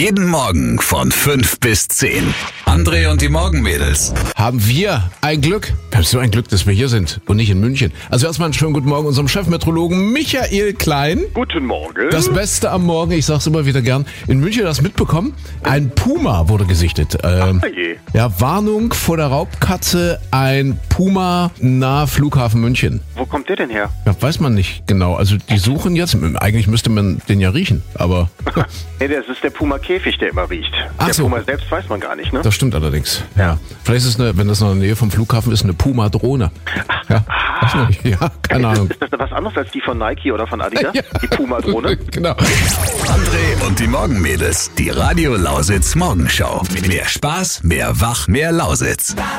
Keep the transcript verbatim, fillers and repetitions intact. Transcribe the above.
Jeden Morgen von fünf bis zehn. André und die Morgenmädels. Haben wir ein Glück. Wir haben so ein Glück, dass wir hier sind und nicht in München. Also erstmal einen schönen guten Morgen unserem Chefmeteorologen Michael Klein. Guten Morgen. Das Beste am Morgen, ich sag's immer wieder gern. In München hast du mitbekommen, ein Puma wurde gesichtet. Ähm, Ach je. ja, Warnung vor der Raubkatze, ein Puma nahe Flughafen München. Wo kommt der denn her? Ja, weiß man nicht genau. Also die suchen jetzt, eigentlich müsste man den ja riechen, aber Nee, das ist der Puma-Käfig, der immer riecht. Ach der so. Puma selbst weiß man gar nicht, ne? das stimmt allerdings. Ja. Vielleicht ist es, eine, wenn das noch in der Nähe vom Flughafen ist, eine Puma-Drohne. Ja, weiß nicht. Ja, keine ist, Ahnung. das, ist das was anderes als die von Nike oder von Adidas? Ja. Die Puma-Drohne? Genau. André und die Morgenmädels. Die Radio Lausitz Morgenshow. Mehr Spaß, mehr Wach, mehr Lausitz.